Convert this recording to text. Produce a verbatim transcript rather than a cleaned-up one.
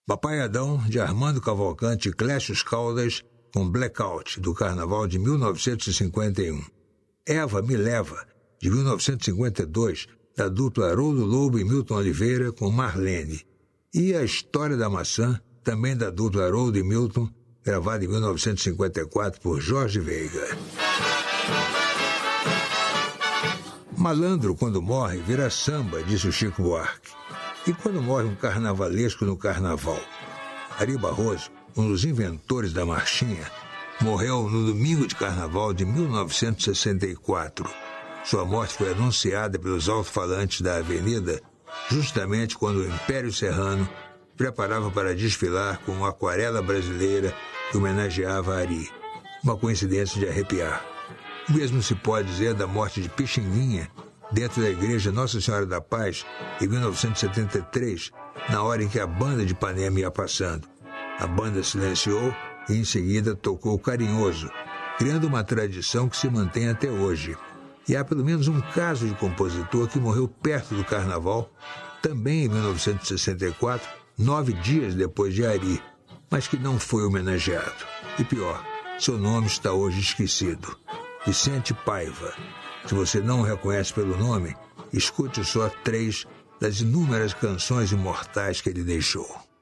Papai Adão, de Armando Cavalcante e Clécio Caldas, com Blackout, do Carnaval de mil novecentos e cinquenta e um. Eva Me Leva, de mil novecentos e cinquenta e dois, da dupla Haroldo Lobo e Milton Oliveira, com Marlene. E A História da Maçã, também da dupla Haroldo e Milton, gravada em mil novecentos e cinquenta e quatro por Jorge Veiga. Malandro, quando morre, vira samba, disse o Chico Buarque. E quando morre um carnavalesco no carnaval? Ari Barroso, um dos inventores da marchinha, morreu no domingo de carnaval de mil novecentos e sessenta e quatro. Sua morte foi anunciada pelos alto-falantes da avenida, justamente quando o Império Serrano preparava para desfilar com uma aquarela brasileira que homenageava Ari. Uma coincidência de arrepiar. O mesmo se pode dizer da morte de Pixinguinha, dentro da igreja Nossa Senhora da Paz, em mil novecentos e setenta e três, na hora em que a banda de Ipanema ia passando. A banda silenciou e em seguida tocou Carinhoso, criando uma tradição que se mantém até hoje. E há pelo menos um caso de compositor que morreu perto do carnaval, também em mil novecentos e sessenta e quatro, nove dias depois de Ari, mas que não foi homenageado. E pior, seu nome está hoje esquecido. Vicente Paiva. Se você não o reconhece pelo nome, escute só três das inúmeras canções imortais que ele deixou.